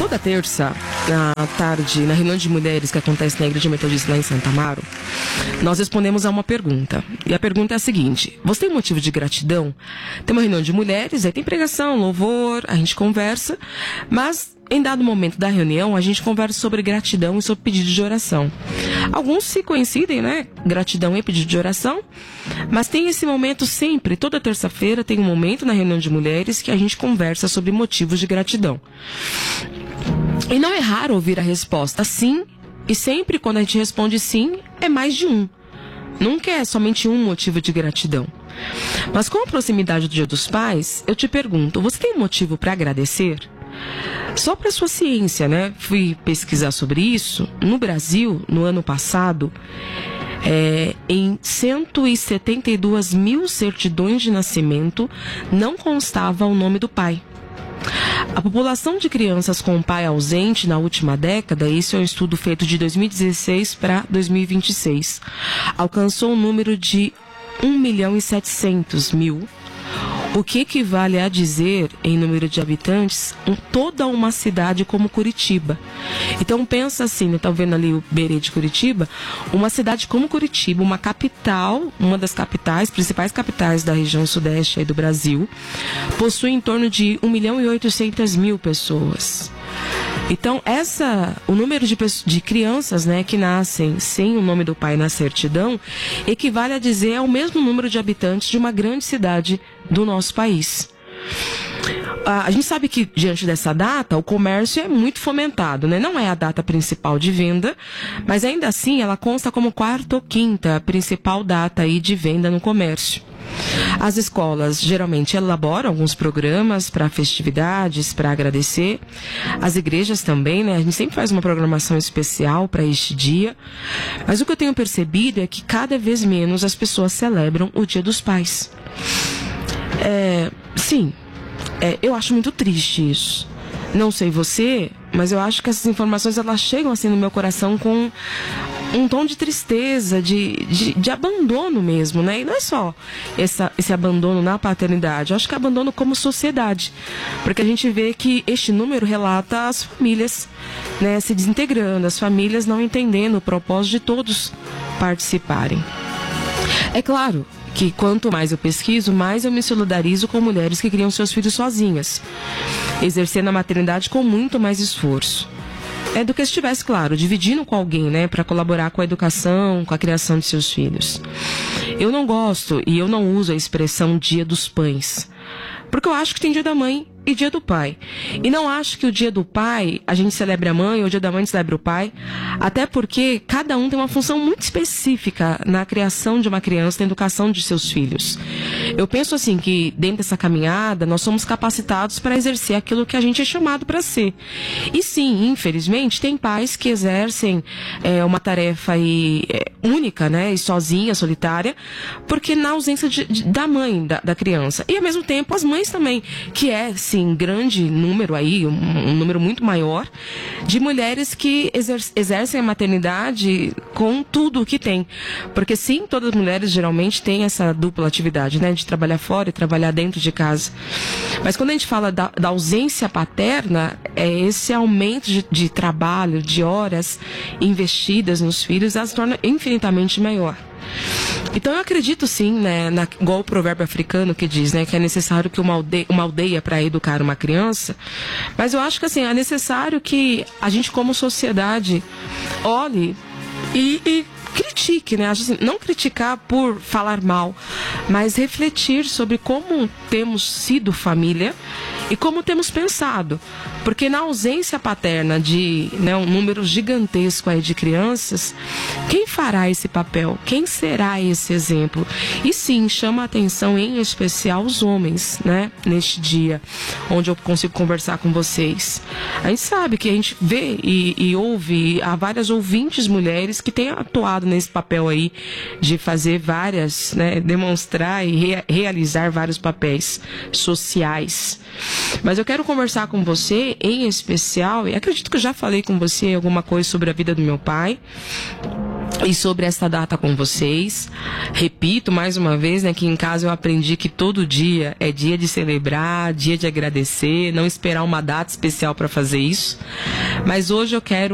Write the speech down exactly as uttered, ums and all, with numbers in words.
Toda terça, à tarde, na reunião de mulheres que acontece na Igreja Metodista lá em Santo Amaro, nós respondemos a uma pergunta. E a pergunta é a seguinte: você tem motivo de gratidão? Tem uma reunião de mulheres, aí tem pregação, louvor, a gente conversa, mas em dado momento da reunião, a gente conversa sobre gratidão e sobre pedido de oração. Alguns se coincidem, né? Gratidão e pedido de oração. Mas tem esse momento sempre, toda terça-feira tem um momento na reunião de mulheres que a gente conversa sobre motivos de gratidão. E não é raro ouvir a resposta sim, e sempre quando a gente responde sim, é mais de um. Nunca é somente um motivo de gratidão. Mas com a proximidade do Dia dos Pais, eu te pergunto, você tem motivo para agradecer? Só para sua ciência, né? Fui pesquisar sobre isso. No Brasil, no ano passado, é, em cento e setenta e duas mil certidões de nascimento, não constava o nome do pai. A população de crianças com pai ausente na última década, isso é um estudo feito de dois mil e dezesseis para dois mil e vinte e seis, alcançou um número de um milhão e setecentos mil, o que equivale a dizer, em número de habitantes, um, toda uma cidade como Curitiba. Então pensa assim, né, tá vendo ali o Berê de Curitiba? Uma cidade como Curitiba, uma capital, uma das capitais, principais capitais da região sudeste aí do Brasil, possui em torno de um milhão e oitocentas mil pessoas. Então, essa, o número de, de crianças, né, que nascem sem o nome do pai na certidão equivale a dizer ao mesmo número de habitantes de uma grande cidade do nosso país. Ah, a gente sabe que, diante dessa data, o comércio é muito fomentado, né? Não é a data principal de venda, mas ainda assim ela consta como quarta ou quinta principal data aí de venda no comércio. As escolas geralmente elaboram alguns programas para festividades, para agradecer. As igrejas também, né? A gente sempre faz uma programação especial para este dia. Mas o que eu tenho percebido é que cada vez menos as pessoas celebram o Dia dos Pais. É, sim, é, eu acho muito triste isso. Não sei você, mas eu acho que essas informações elas chegam assim no meu coração com um tom de tristeza, de, de, de abandono mesmo, né? E não é só essa, esse abandono na paternidade, eu acho que é abandono como sociedade, porque a gente vê que este número relata as famílias, né, se desintegrando, as famílias não entendendo o propósito de todos participarem. É claro que quanto mais eu pesquiso, mais eu me solidarizo com mulheres que criam seus filhos sozinhas, exercendo a maternidade com muito mais esforço. É do que se estivesse, claro, dividindo com alguém, né, para colaborar com a educação, com a criação de seus filhos. Eu não gosto e eu não uso a expressão Dia dos Pães, porque eu acho que tem Dia da Mãe e Dia do Pai. E não acho que o Dia do Pai a gente celebre a mãe ou o Dia da Mãe a gente celebre o pai, até porque cada um tem uma função muito específica na criação de uma criança, na educação de seus filhos. Eu penso assim que dentro dessa caminhada nós somos capacitados para exercer aquilo que a gente é chamado para ser. E sim, infelizmente, tem pais que exercem é, uma tarefa aí, é, única, né, e sozinha, solitária, porque na ausência de, de, da mãe da, da criança. E ao mesmo tempo as mães também, que é sim grande número aí, um, um número muito maior de mulheres que exer exercem a maternidade com tudo o que tem. Porque sim, todas as mulheres geralmente têm essa dupla atividade, né, de trabalhar fora e trabalhar dentro de casa. Mas quando a gente fala da, da ausência paterna, é esse aumento de, de trabalho, de horas investidas nos filhos, ela se torna infinitamente maior. Então eu acredito sim, né, na, igual o provérbio africano que diz, né, que é necessário que uma aldeia, uma aldeia para educar uma criança, mas eu acho que assim, é necessário que a gente como sociedade olhe e, e critique, né? Assim, não criticar por falar mal, mas refletir sobre como temos sido família e como temos pensado. Porque na ausência paterna de, né, um número gigantesco aí de crianças, quem fará esse papel? Quem será esse exemplo? E sim, chama a atenção em especial os homens, né? Neste dia, onde eu consigo conversar com vocês. A gente sabe que a gente vê e, e ouve, há várias ouvintes mulheres que têm atuado nesse papel aí de fazer várias, né, demonstrar e rea- realizar vários papéis sociais. Mas eu quero conversar com você em especial, e acredito que eu já falei com você alguma coisa sobre a vida do meu pai, e sobre esta data com vocês. Repito mais uma vez, né, que em casa eu aprendi que todo dia é dia de celebrar, dia de agradecer, não esperar uma data especial para fazer isso. Mas hoje eu quero